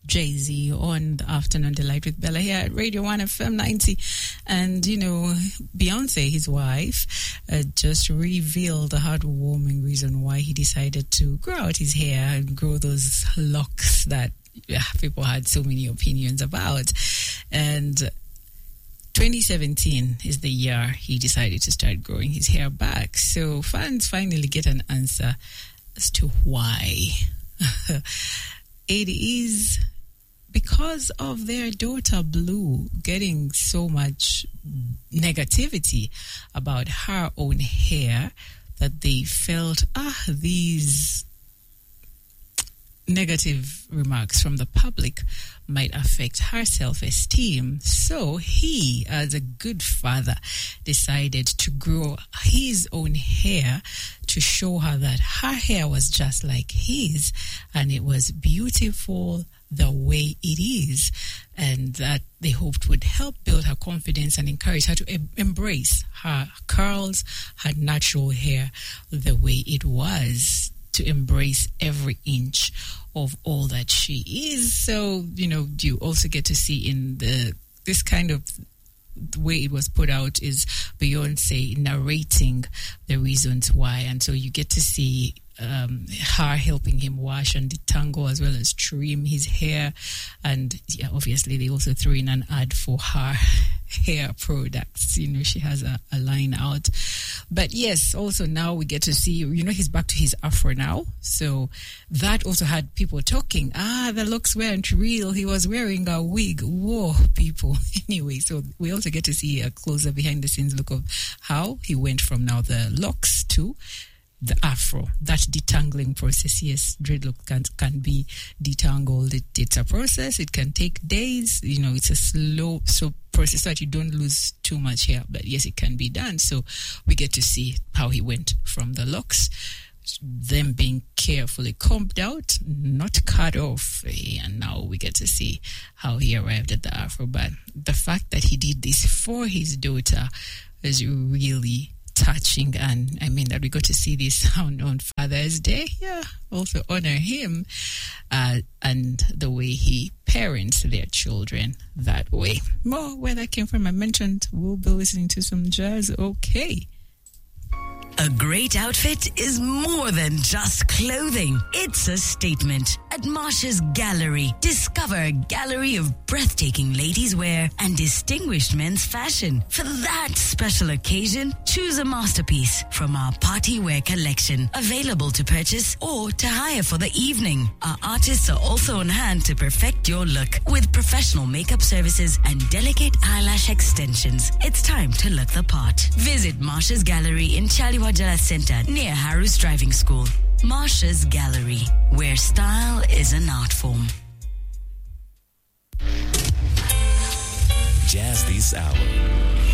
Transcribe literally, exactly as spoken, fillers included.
Jay-Z on the Afternoon Delight with Bella here at Radio one F M ninety. And, you know, Beyonce, his wife, uh, just revealed the heartwarming reason why he decided to grow out his hair and grow those locks that yeah, people had so many opinions about. And twenty seventeen is the year he decided to start growing his hair back. So fans finally get an answer as to why. It is because of their daughter Blue getting so much negativity about her own hair that they felt, ah, these negative remarks from the public might affect her self-esteem. So he, as a good father, decided to grow his own hair to show her that her hair was just like his and it was beautiful the way it is, and that they hoped would help build her confidence and encourage her to em- embrace her curls, her natural hair the way it was, to embrace every inch of all that she is. So, you know, you also get to see in the this kind of the way it was put out is Beyonce narrating the reasons why, and so you get to see um, her helping him wash and detangle as well as trim his hair. And yeah, obviously they also threw in an ad for her hair products. You know, she has a, a line out. But yes, also now we get to see, you know, he's back to his afro now. So that also had people talking, ah, the looks weren't real. He was wearing a wig. Whoa, people. Anyway, so we also get to see a closer behind the scenes look of how he went from now the locks to the afro. That detangling process, yes, dreadlock can, can be detangled. It, it's a process. It can take days. You know, it's a slow so process so that you don't lose too much hair. But yes, it can be done. So we get to see how he went from the locks, them being carefully combed out, not cut off. And now we get to see how he arrived at the afro. But the fact that he did this for his daughter is really touching, and I mean that we got to see this on, on Father's Day. Yeah, also honor him uh, and the way he parents their children that way. More where that came from, I mentioned we'll be listening to some jazz. Okay. A great outfit is more than just clothing. It's a statement. At Marsha's Gallery, discover a gallery of breathtaking ladies' wear and distinguished men's fashion. For that special occasion, choose a masterpiece from our party wear collection, available to purchase or to hire for the evening. Our artists are also on hand to perfect your look with professional makeup services and delicate eyelash extensions. It's time to look the part. Visit Marsha's Gallery in Chaliwa Jala Center near Harris Driving School. Marsha's Gallery, where style is an art form. Jazz this hour.